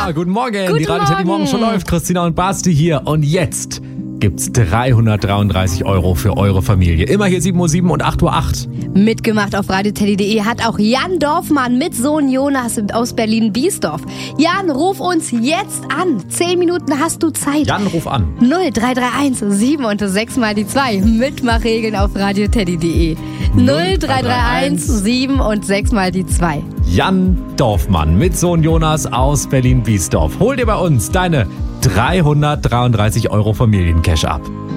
Ja, guten Morgen. Guten die Radio Teddy Morgen schon läuft. Christina und Basti hier. Und jetzt gibt's 333 € für eure Familie. Immer hier 7:07 Uhr und 8:08 Uhr. Mitgemacht auf radioteddy.de hat auch Jan Dorfmann mit Sohn Jonas aus Berlin-Biesdorf. Jan, ruf uns jetzt an. 10 Minuten hast du Zeit. Jan, ruf an. 0331 7 und 6 mal die 2. Mitmachregeln auf radioteddy.de. 0331 7 und 6 mal die 2. Jan Dorfmann mit Sohn Jonas aus Berlin-Biesdorf. Hol dir bei uns deine 333 € Familiencash ab.